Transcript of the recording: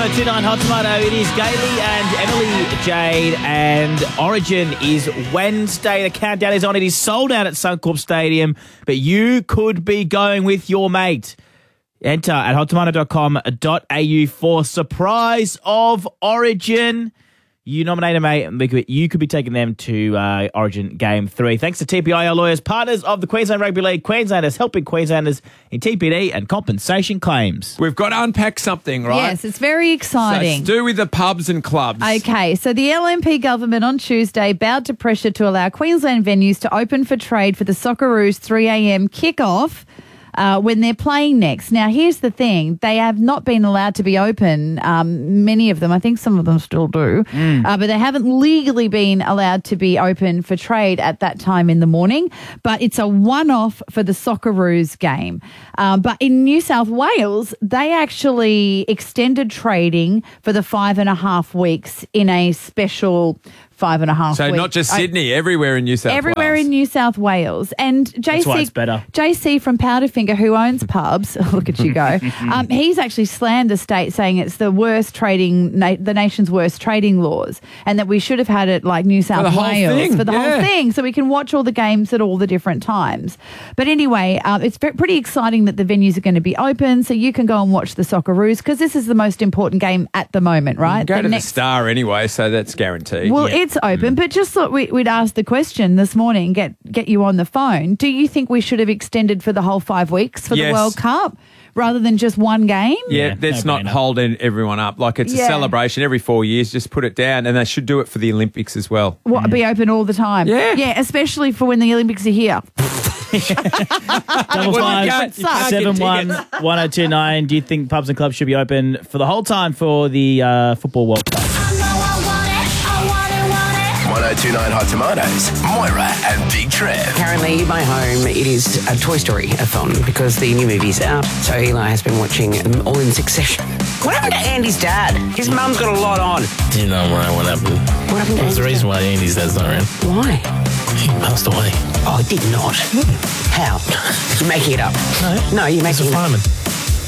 1029 Hot Tomato. It is Gailey and Emily Jade, and Origin is Wednesday. The countdown is on. It is sold out at Suncorp Stadium, but you could be going with your mate. Enter at hottomato.com.au for Surprise of Origin. You nominate a mate, and you could be taking them to Origin Game 3. Thanks to TPI, our lawyers, partners of the Queensland Rugby League. Queenslanders helping Queenslanders in TPD and compensation claims. We've got to unpack something, right? Yes, it's very exciting. So it's to do with the pubs and clubs. Okay, so the LNP government on Tuesday bowed to pressure to allow Queensland venues to open for trade for the Socceroos 3 a.m. kickoff when they're playing next. Now, here's the thing. They have not been allowed to be open, many of them. I think some of them still do. But they haven't legally been allowed to be open for trade at that time in the morning. But it's a one-off for the Socceroos game. But in New South Wales, they actually extended trading for the 5.5 weeks in a special 5.5 weeks. So not just Sydney, everywhere in New South Wales. Everywhere in New South Wales. And That's why it's better. JC from Powderfinger, who owns pubs, look at you go, he's actually slammed the state, saying it's the worst trading, the nation's worst trading laws, and that we should have had it like New South Wales for the whole thing, so we can watch all the games at all the different times. But anyway, it's pretty exciting that the venues are going to be open, so you can go and watch the Socceroos, because this is the most important game at the moment, right? Go to the Star anyway, so that's guaranteed. Well, it's open, but just thought we'd ask the question this morning, get you on the phone. Do you think we should have extended for the whole 5 weeks for the World Cup rather than just one game? Yeah, that's not holding everyone up. Like, it's a celebration every 4 years. Just put it down, and they should do it for the Olympics as well. What, be open all the time? Yeah, especially for when the Olympics are here. 555-711-1029. Do you think pubs and clubs should be open for the whole time for the Football World Cup? 1029 Hot Tomatoes, Moira and Big Trev. Currently, in my home, it is a Toy Story-a-thon because the new movie's out. So Eli has been watching them all in succession. What happened to Andy's dad? His mum's got a lot on. You know, Ryan, what happened? What happened to There's a reason why Andy's dad's not around. Why? He passed away. Oh, I did not. How? You're making it up. No. No, you're making it up. He's a fireman.